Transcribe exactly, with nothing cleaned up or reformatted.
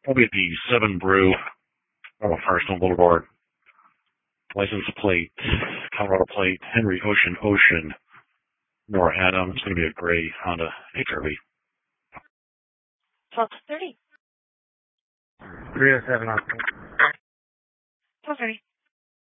I'll be at the Seven Brew, oh, Firestone Boulevard. License plate, Colorado plate, Henry Ocean Ocean, Nora Adam. It's going to be a gray Honda H R V. twelve thirty. three oh seven on. twelve thirty.